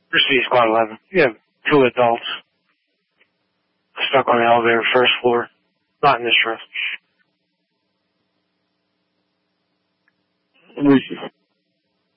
Mercedes Squad 11. You have 2 adults stuck on the elevator, first floor. Not in this room.